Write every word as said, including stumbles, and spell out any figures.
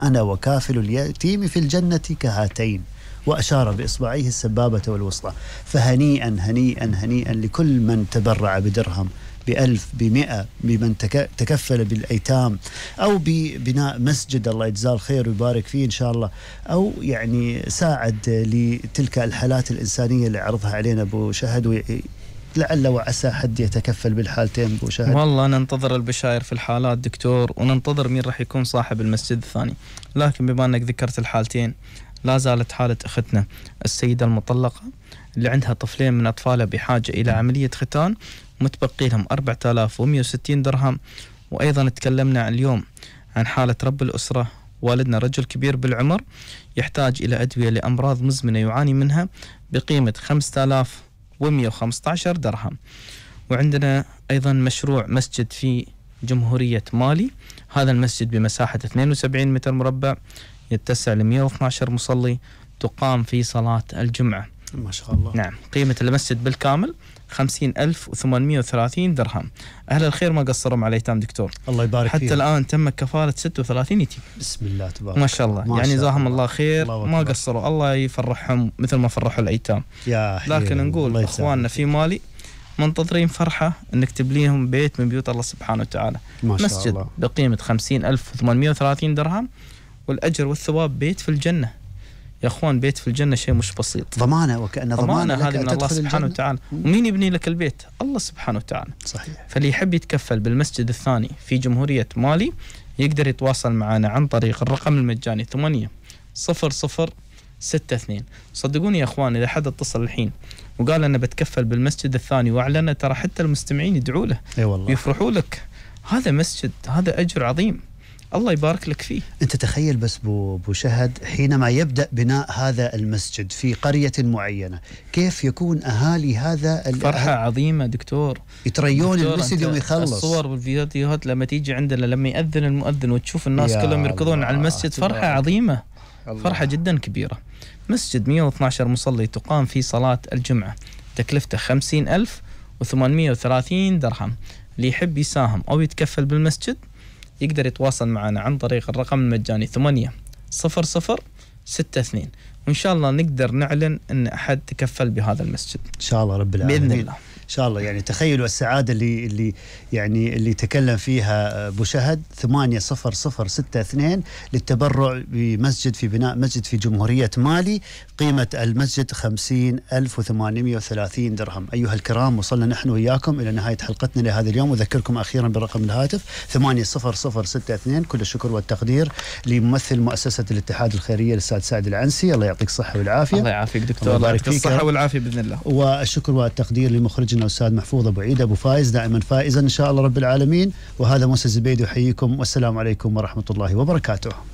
أنا وكافل اليتيم في الجنة كهاتين، وأشار بإصبعيه السبابة والوسطى. فهنيئا هنيئا هنيئا لكل من تبرع بدرهم، بألف، بمئة، بمن تكفل بالأيتام، أو ببناء مسجد الله يجزاه الخير ويبارك فيه إن شاء الله، أو يعني ساعد لتلك الحالات الإنسانية اللي عرضها علينا أبو شهد، لعل وعسى حد يتكفل بالحالتين أبو شهد. والله ننتظر البشاير في الحالات دكتور، وننتظر مين راح يكون صاحب المسجد الثاني. لكن بما أنك ذكرت الحالتين، لا زالت حالة أختنا السيدة المطلقة اللي عندها طفلين من أطفالها بحاجة إلى عملية ختان، متبقي لهم أربعة آلاف ومئة وستين درهم. وأيضا تكلمنا اليوم عن حالة رب الأسرة، والدنا رجل كبير بالعمر يحتاج إلى أدوية لأمراض مزمنة يعاني منها بقيمة خمسة آلاف ومئة وخمسة عشر درهم. وعندنا أيضا مشروع مسجد في جمهورية مالي، هذا المسجد بمساحة اثنين وسبعين متر مربع، يتسع ل مئة واثني عشر مصلي، تقام في صلاة الجمعة. ما شاء الله. نعم، قيمة المسجد بالكامل خمسين ألف وثمانمئة وثلاثين درهم. أهل الخير ما قصروا مع الأيتام دكتور، الله يبارك حتى فيهم. الآن تم كفالة ستة وثلاثين يتيم. بسم الله تبارك ما شاء الله، يعني جزاهم الله خير، الله ما قصروا، الله يفرحهم مثل ما فرحوا الأيتام. يا لكن نقول أخواننا في مالي منتظرين فرحة نكتب لهم بيت من بيوت الله سبحانه وتعالى. ما شاء مسجد الله. بقيمة خمسين ألف وثمانمئة وثلاثين درهم، والأجر والثواب بيت في الجنة. يا أخوان، بيت في الجنة شيء مش بسيط، ضمانة، وكأن ضمانة هذه من الله سبحانه وتعالى. ومين يبني لك البيت؟ الله سبحانه وتعالى. صحيح. فاللي يحب يتكفل بالمسجد الثاني في جمهورية مالي يقدر يتواصل معنا عن طريق الرقم المجاني ثمانية صفر صفر ستة اثنين. صدقوني يا أخوان، إذا حد اتصل الحين وقال أنا بتكفل بالمسجد الثاني وأعلن، ترى حتى المستمعين يدعوا له، أي والله، ويفرحوا لك. هذا مسجد، هذا أجر عظيم، الله يبارك لك فيه. أنت تخيل بس بو, بو شهد، حينما يبدأ بناء هذا المسجد في قرية معينة، كيف يكون أهالي هذا فرحة عظيمة دكتور، يتريون المسجد يوم يخلص. الصور والفيديوهات لما تيجي عندنا، لما يأذن المؤذن وتشوف الناس كلهم يركضون على المسجد، فرحة عظيمة، الله. فرحة جدا كبيرة. مسجد مئة واثني عشر مصلي، تقام في صلاة الجمعة، تكلفته خمسين ألف وثمانمئة وثلاثين درهم. اللي يحب يساهم أو يتكفل بالمسجد يقدر يتواصل معنا عن طريق الرقم المجاني ثمانية صفر صفر ستة اثنين، وإن شاء الله نقدر نعلن أن أحد تكفل بهذا المسجد إن شاء الله رب العالمين بإذن الله. إن شاء الله. يعني تخيلوا السعادة اللي اللي يعني اللي تكلم فيها أبو شهد، ثمانية صفر صفر ستة اثنين للتبرع بمسجد، في بناء مسجد في جمهورية مالي، قيمة المسجد خمسين ألف وثمانمئة وثلاثين درهم. أيها الكرام، وصلنا نحن وإياكم إلى نهاية حلقتنا لهذا اليوم، وذكركم أخيرا برقم الهاتف ثمانية صفر صفر ستة اثنين. كل الشكر والتقدير لممثل مؤسسة الاتحاد الخيرية الأستاذ سعد العنسي، الله يعطيك الصحة والعافية. الله يعافيك دكتور، الله يعطيك الصحة والعافية بإذن الله. والشكر والتقدير لمخرجنا الأستاذ محفوظ أبو عيد أبو فايز، دائما فائزا إن شاء الله رب العالمين. وهذا موسى الزبيدي يحييكم، والسلام عليكم ورحمة الله وبركاته.